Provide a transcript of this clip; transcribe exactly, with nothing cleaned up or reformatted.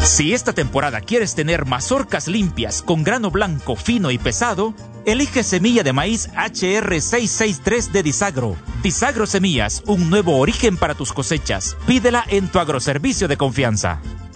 Si esta temporada quieres tener mazorcas limpias con grano blanco, fino y pesado, elige semilla de maíz H R seiscientos sesenta y tres de Disagro. Disagro Semillas, un nuevo origen para tus cosechas. Pídela en tu agroservicio de confianza.